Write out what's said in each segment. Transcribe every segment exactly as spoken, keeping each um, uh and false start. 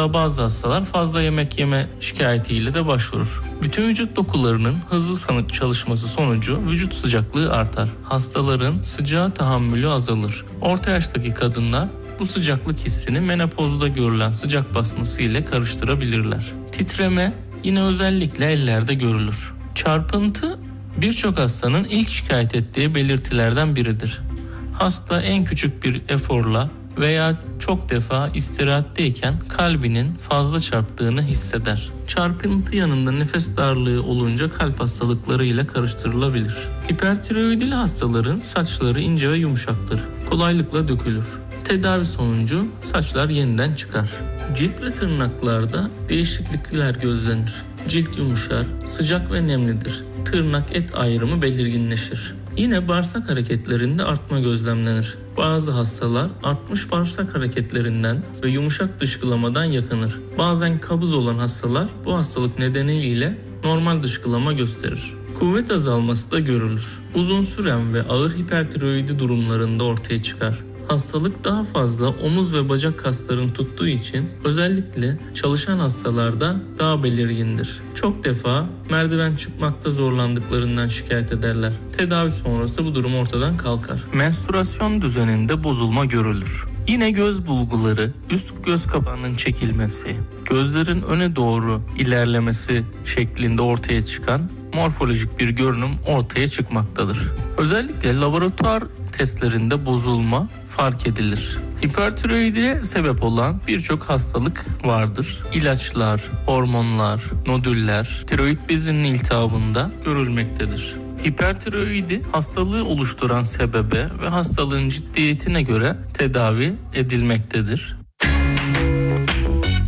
Hatta bazı hastalar fazla yemek yeme şikayetiyle de başvurur. Bütün vücut dokularının hızlı sanık çalışması sonucu vücut sıcaklığı artar. Hastaların sıcağa tahammülü azalır. Orta yaştaki kadınlar bu sıcaklık hissini menopozda görülen sıcak basması ile karıştırabilirler. Titreme yine özellikle ellerde görülür. Çarpıntı birçok hastanın ilk şikayet ettiği belirtilerden biridir. Hasta en küçük bir eforla veya çok defa istirahatteyken kalbinin fazla çarptığını hisseder. Çarpıntı yanında nefes darlığı olunca kalp hastalıkları ile karıştırılabilir. Hipertiroidli hastaların saçları ince ve yumuşaktır. Kolaylıkla dökülür. Tedavi sonucu saçlar yeniden çıkar. Cilt ve tırnaklarda değişiklikler gözlenir. Cilt yumuşar, sıcak ve nemlidir. Tırnak et ayrımı belirginleşir. Yine bağırsak hareketlerinde artma gözlemlenir. Bazı hastalar artmış bağırsak hareketlerinden ve yumuşak dışkılamadan yakınır. Bazen kabız olan hastalar bu hastalık nedeniyle normal dışkılama gösterir. Kuvvet azalması da görülür. Uzun süren ve ağır hipertiroidi durumlarında ortaya çıkar. Hastalık daha fazla omuz ve bacak kaslarını tuttuğu için özellikle çalışan hastalarda daha belirgindir. Çok defa merdiven çıkmakta zorlandıklarından şikayet ederler. Tedavi sonrası bu durum ortadan kalkar. Menstrüasyon düzeninde bozulma görülür. Yine göz bulguları, üst göz kapağının çekilmesi, gözlerin öne doğru ilerlemesi şeklinde ortaya çıkan morfolojik bir görünüm ortaya çıkmaktadır. Özellikle laboratuvar testlerinde bozulma fark edilir. Hipertiroidiye sebep olan birçok hastalık vardır. İlaçlar, hormonlar, nodüller, tiroid bezinin iltihabında görülmektedir. Hipertiroidi hastalığı oluşturan sebebe ve hastalığın ciddiyetine göre tedavi edilmektedir.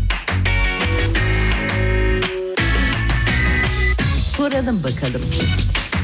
Soralım bakalım.